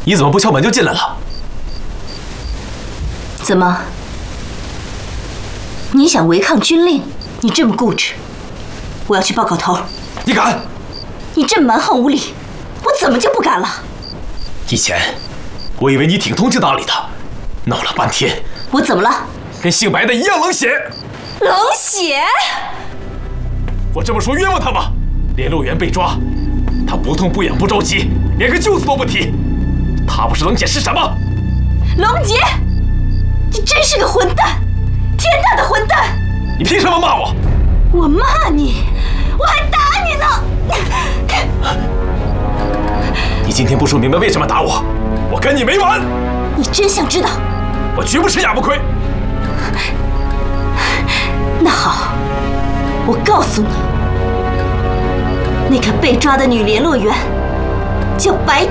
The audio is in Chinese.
你怎么不敲门就进来了？ 怎么？你想违抗军令？你这么固执，我要去报告头。 你敢？ 你这么蛮横无理，我怎么就不敢了？ 以前我以为你挺通情达理的，闹了半天， 我怎么了？ 跟姓白的一样冷血。 冷血？ 我这么说冤枉他吗？联络员被抓，他不痛不痒不着急，连个救死都不提，他不是冷血是什么？ 龙杰，你真是个混蛋，天大的混蛋！ 你凭什么骂我？ 我骂你，我还打你呢！ 你今天不说明白为什么打我，我跟你没完！ 你真想知道？ 我绝不吃哑巴亏。 那好，我告诉你，那个被抓的女联络员叫白